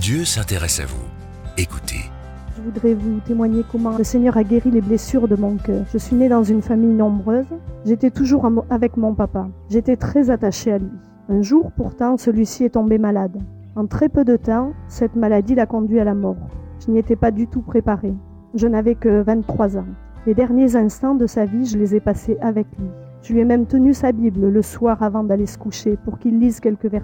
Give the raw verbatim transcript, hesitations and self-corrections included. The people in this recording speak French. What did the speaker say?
Dieu s'intéresse à vous. Écoutez. Je voudrais vous témoigner comment le Seigneur a guéri les blessures de mon cœur. Je suis née dans une famille nombreuse. J'étais toujours avec mon papa. J'étais très attachée à lui. Un jour, pourtant, celui-ci est tombé malade. En très peu de temps, cette maladie l'a conduit à la mort. Je n'y étais pas du tout préparée. Je n'avais que vingt-trois ans. Les derniers instants de sa vie, je les ai passés avec lui. Je lui ai même tenu sa Bible le soir avant d'aller se coucher pour qu'il lise quelques versets.